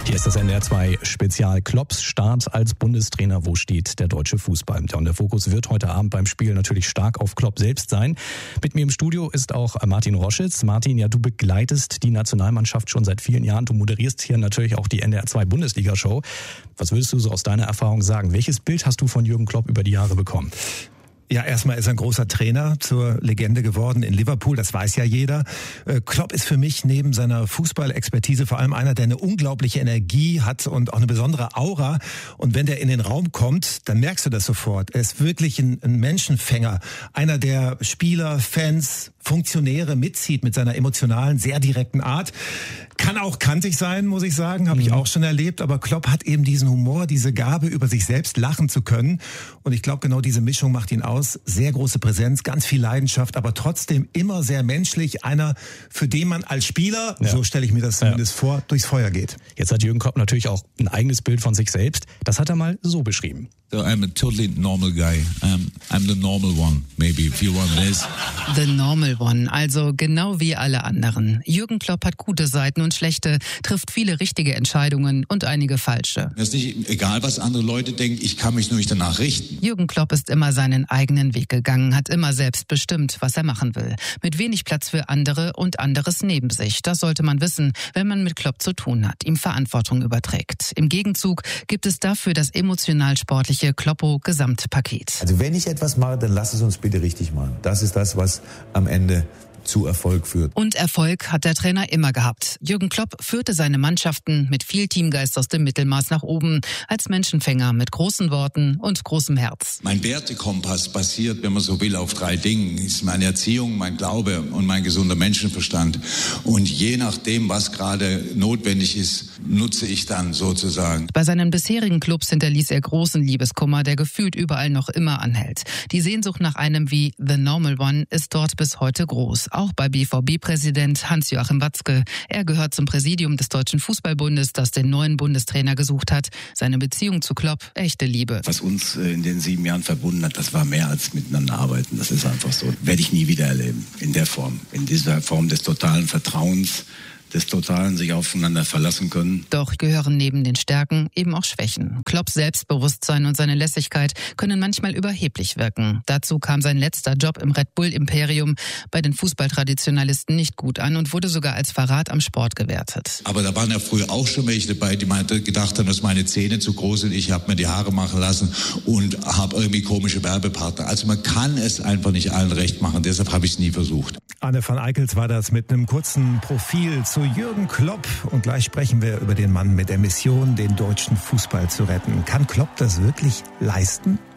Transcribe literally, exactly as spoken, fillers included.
Hier ist das N D R zwei Spezial Klopps Start als Bundestrainer. Wo steht der deutsche Fußball? Ja, und der Fokus wird heute Abend beim Spiel natürlich stark auf Klopp selbst sein. Mit mir im Studio ist auch Martin Roschitz. Martin, ja, du begleitest die Nationalmannschaft schon seit vielen Jahren. Du moderierst hier natürlich auch die N D R zwei Bundesliga-Show. Was würdest du so aus deiner Erfahrung sagen? Welches Bild hast du von Jürgen Klopp über die Jahre bekommen? Ja, erstmal ist er ein großer Trainer, zur Legende geworden in Liverpool, das weiß ja jeder. Klopp ist für mich neben seiner Fußballexpertise vor allem einer, der eine unglaubliche Energie hat und auch eine besondere Aura. Und wenn der in den Raum kommt, dann merkst du das sofort. Er ist wirklich ein, ein Menschenfänger, einer, der Spieler, Fans, Funktionäre mitzieht mit seiner emotionalen, sehr direkten Art. Kann auch kantig sein, muss ich sagen, habe ich auch schon erlebt. Aber Klopp hat eben diesen Humor, diese Gabe, über sich selbst lachen zu können. Und ich glaube, genau diese Mischung macht ihn aus. Sehr große Präsenz, ganz viel Leidenschaft, aber trotzdem immer sehr menschlich. Einer, für den man als Spieler, ja. so stelle ich mir das zumindest ja. vor, durchs Feuer geht. Jetzt hat Jürgen Klopp natürlich auch ein eigenes Bild von sich selbst. Das hat er mal so beschrieben. So I'm a totally normal guy. Um, I'm the normal one, maybe, if you want this. The normal one, also genau wie alle anderen. Jürgen Klopp hat gute Seiten und schlechte, trifft viele richtige Entscheidungen und einige falsche. Das ist nicht egal, was andere Leute denken, ich kann mich nur nicht danach richten. Jürgen Klopp ist immer seinen eigenen Weg gegangen, hat immer selbst bestimmt, was er machen will. Mit wenig Platz für andere und anderes neben sich. Das sollte man wissen, wenn man mit Klopp zu tun hat, ihm Verantwortung überträgt. Im Gegenzug gibt es dafür das emotional-sportliche Kloppo-Gesamtpaket. Also wenn ich etwas mache, dann lass es uns bitte richtig machen. Das ist das, was am Ende zu Erfolg führt. Und Erfolg hat der Trainer immer gehabt. Jürgen Klopp führte seine Mannschaften mit viel Teamgeist aus dem Mittelmaß nach oben, als Menschenfänger mit großen Worten und großem Herz. Mein Wertekompass basiert, wenn man so will, auf drei Dingen. Das ist meine Erziehung, mein Glaube und mein gesunder Menschenverstand. Und je nachdem, was gerade notwendig ist, nutze ich dann sozusagen. Bei seinen bisherigen Clubs hinterließ er großen Liebeskummer, der gefühlt überall noch immer anhält. Die Sehnsucht nach einem wie The Normal One ist dort bis heute groß. Auch bei B V B-Präsident Hans-Joachim Watzke. Er gehört zum Präsidium des Deutschen Fußballbundes, das den neuen Bundestrainer gesucht hat. Seine Beziehung zu Klopp, echte Liebe. Was uns in den sieben Jahren verbunden hat, das war mehr als miteinander arbeiten. Das ist einfach so. Werde ich nie wieder erleben. In der Form. In dieser Form des totalen Vertrauens, des totalen sich aufeinander verlassen können. Doch gehören neben den Stärken eben auch Schwächen. Klopps Selbstbewusstsein und seine Lässigkeit können manchmal überheblich wirken. Dazu kam sein letzter Job im Red Bull-Imperium bei den Fußballtraditionalisten nicht gut an und wurde sogar als Verrat am Sport gewertet. Aber da waren ja früher auch schon welche dabei, die meinte, gedacht haben, dass meine Zähne zu groß sind. Ich habe mir die Haare machen lassen und habe irgendwie komische Werbepartner. Also man kann es einfach nicht allen recht machen. Deshalb habe ich es nie versucht. Anne van Eickels war das mit einem kurzen Profil zu Jürgen Klopp. Und gleich sprechen wir über den Mann mit der Mission, den deutschen Fußball zu retten. Kann Klopp das wirklich leisten?